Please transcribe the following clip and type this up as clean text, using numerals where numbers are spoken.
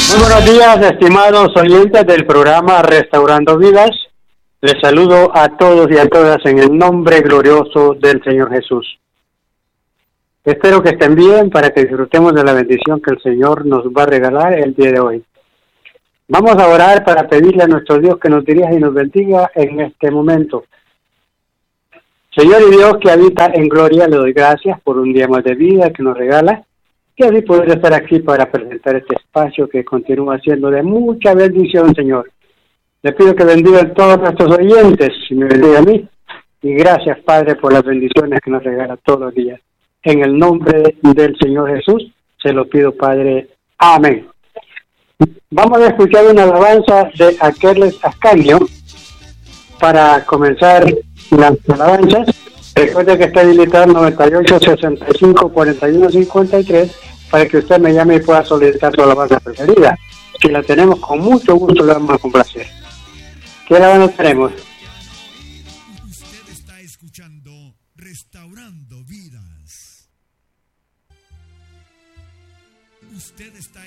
Muy buenos días, estimados oyentes del programa Restaurando Vidas. Les saludo a todos y a todas en el nombre glorioso del Señor Jesús. Espero que estén bien para que disfrutemos de la bendición que el Señor nos va a regalar el día de hoy. Vamos a orar para pedirle a nuestro Dios que nos dirija y nos bendiga en este momento. Señor y Dios que habita en gloria, le doy gracias por un día más de vida que nos regala, y así poder estar aquí para presentar este espacio que continúa siendo de mucha bendición, Señor. Le pido que bendiga a todos nuestros oyentes y me bendiga a mí. Y gracias, Padre, por las bendiciones que nos regala todos los días. En el nombre del Señor Jesús, se lo pido, Padre. Amén. Vamos a escuchar una alabanza de Akeles Ascanio para comenzar las alabanzas. Recuerde que está habilitado 98 65 41 53 para que usted me llame y pueda solicitar su alabanza preferida. Si la tenemos, con mucho gusto le vamos a complacer. ¿Qué alabanza tenemos? Usted está escuchando Restaurando Vidas. Usted está